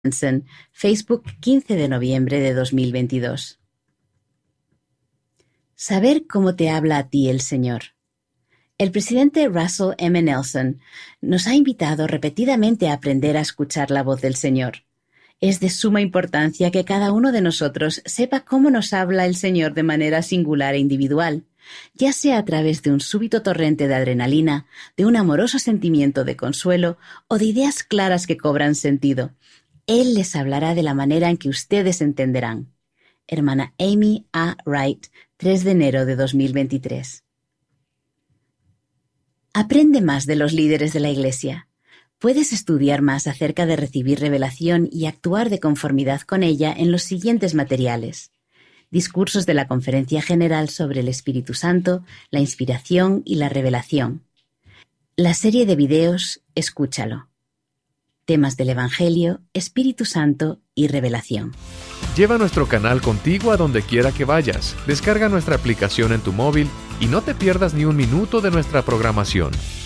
Hansen, Facebook, 15 de noviembre de 2022. Saber cómo te habla a ti el Señor. El presidente Russell M. Nelson nos ha invitado repetidamente a aprender a escuchar la voz del Señor. Es de suma importancia que cada uno de nosotros sepa cómo nos habla el Señor de manera singular e individual, ya sea a través de un súbito torrente de adrenalina, de un amoroso sentimiento de consuelo o de ideas claras que cobran sentido. Él les hablará de la manera en que ustedes entenderán. Hermana Amy A. Wright, 3 de enero de 2023. Aprende más de los líderes de la Iglesia. Puedes estudiar más acerca de recibir revelación y actuar de conformidad con ella en los siguientes materiales: discursos de la Conferencia General sobre el Espíritu Santo, la inspiración y la revelación. La serie de videos Escúchalo. Temas del Evangelio, Espíritu Santo y revelación. Lleva nuestro canal contigo a donde quiera que vayas. Descarga nuestra aplicación en tu móvil y no te pierdas ni un minuto de nuestra programación.